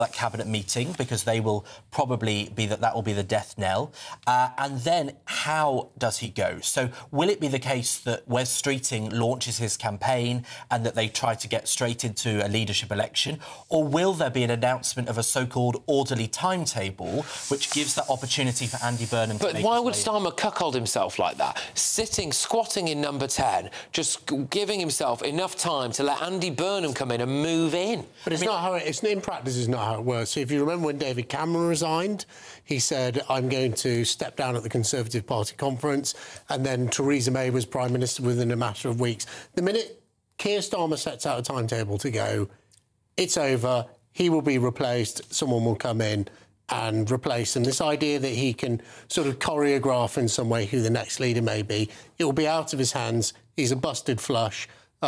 that cabinet meeting, because they will probably be that will be the death knell. And then how does he go? So will it be the case that Wes Streeting launches his campaign and that they try to get straight into a leadership election? Or will there be an announcement of a so-called orderly timetable which gives that opportunity for Andy Burnham to make his way? But why would Starmer cuckold himself like that? Squatting in number 10, just giving himself enough time to let Andy Burnham come in and move in. But it's not how in practice, it's not how it works. So if you remember when David Cameron resigned, he said, I'm going to step down at the Conservative Party conference, and then Theresa May was Prime Minister within a matter of weeks. The minute Keir Starmer sets out a timetable to go, it's over, he will be replaced, someone will come in and replace him. This idea that he can sort of choreograph in some way who the next leader may be, it will be out of his hands. He's a busted flush.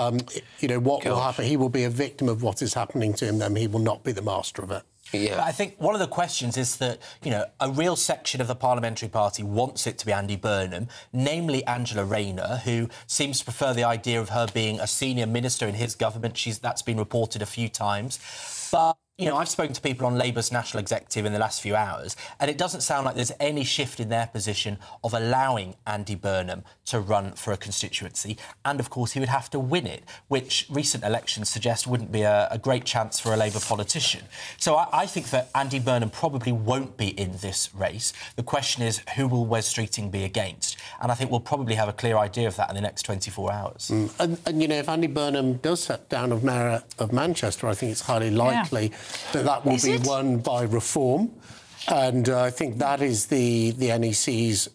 You know, what will happen? He will be a victim of what is happening to him, then he will not be the master of it. Yeah. But I think one of the questions is that, you know, a real section of the Parliamentary Party wants it to be Andy Burnham, namely Angela Rayner, who seems to prefer the idea of her being a senior minister in his government. That's been reported a few times. But, you know, I've spoken to people on Labour's national executive in the last few hours, and it doesn't sound like there's any shift in their position of allowing Andy Burnham to run for a constituency. And, of course, he would have to win it, which recent elections suggest wouldn't be a great chance for a Labour politician. So I think that Andy Burnham probably won't be in this race. The question is, who will Wes Streeting be against? And I think we'll probably have a clear idea of that in the next 24 hours. And, you know, if Andy Burnham does step down of Mayor of Manchester, I think it's highly likely that will be won by Reform. And I think that is the NEC's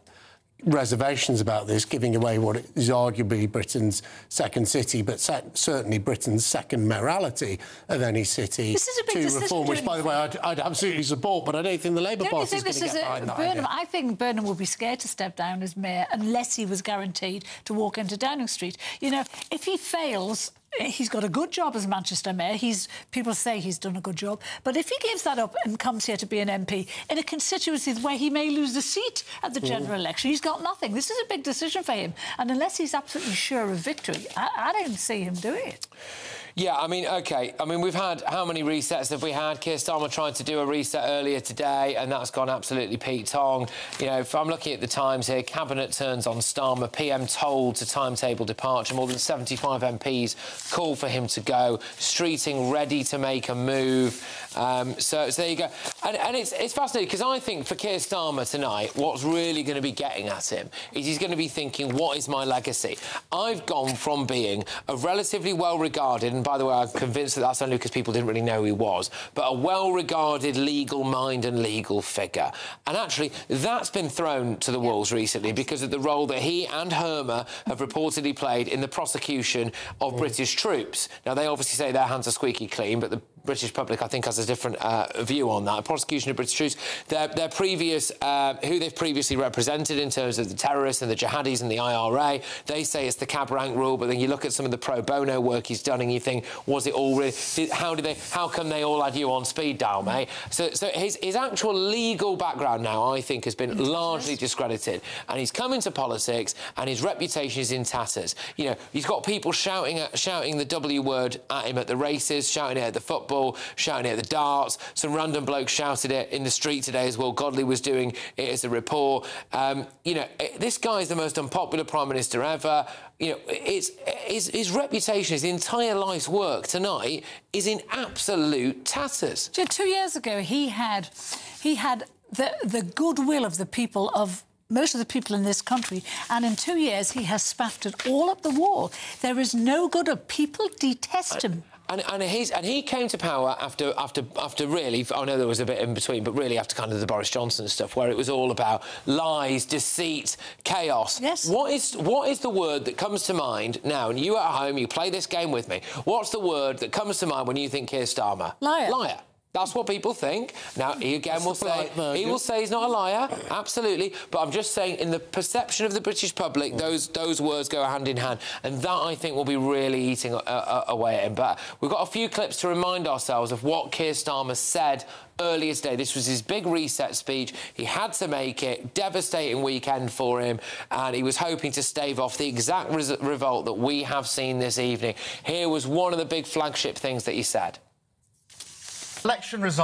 reservations about this, giving away what is arguably Britain's second city, but certainly Britain's second mayoralty of any city to Reform, which, by the way, I'd absolutely support, but I don't think the Labour Party is going to get behind that idea. I think Burnham would be scared to step down as mayor unless he was guaranteed to walk into Downing Street. You know, if he fails, he's got a good job as Manchester mayor. People say he's done a good job. But if he gives that up and comes here to be an MP in a constituency where he may lose the seat at the general election, he's got nothing. This is a big decision for him. And unless he's absolutely sure of victory, I don't see him doing it. Yeah, I mean, OK. I mean, we've had... How many resets have we had? Keir Starmer tried to do a reset earlier today, and that's gone absolutely Pete Tong. You know, if I'm looking at the Times here, Cabinet turns on Starmer, PM told to timetable departure. More than 75 MPs call for him to go. Streeting ready to make a move. So there you go. And it's fascinating, because I think for Keir Starmer tonight, what's really going to be getting at him is he's going to be thinking, what is my legacy? I've gone from being a relatively well-regarded, and by the way, I'm convinced that that's only because people didn't really know who he was, but a well-regarded legal mind and legal figure. And actually, that's been thrown to the wolves recently because of the role that he and Hermer have reportedly played in the prosecution of British troops. Now, they obviously say their hands are squeaky clean, but the British public, I think, has a different view on that. Prosecution of British troops, their previous, who they've previously represented in terms of the terrorists and the jihadis and the IRA, they say it's the cab rank rule, but then you look at some of the pro bono work he's done and you think, was it all really... How come they all had you on speed dial, mate? So his actual legal background now, I think, has been largely discredited. And he's come into politics and his reputation is in tatters. You know, he's got people shouting the W word at him at the races, shouting it at the football, shouting it at the darts. Some random bloke shouted it in the street today as well. Godley was doing it as a report. You know, this guy is the most unpopular Prime Minister ever. You know, his reputation, his entire life's work tonight is in absolute tatters. 2 years ago, he had the goodwill of the people of most of the people in this country, and in 2 years he has spaffed it all up the wall. There is no good of people detest him. And he came to power after really, I know there was a bit in between, but really after kind of the Boris Johnson stuff, where it was all about lies, deceit, chaos. Yes. What is the word that comes to mind now? And you at home, you play this game with me. What's the word that comes to mind when you think Keir Starmer? Liar. Liar. That's what people think. Now, he again will say... He will say he's not a liar, absolutely, but I'm just saying, in the perception of the British public, those words go hand in hand, and that, I think, will be really eating away at him. But we've got a few clips to remind ourselves of what Keir Starmer said earlier today. This was his big reset speech. He had to make it. Devastating weekend for him, and he was hoping to stave off the exact revolt that we have seen this evening. Here was one of the big flagship things that he said. Election results.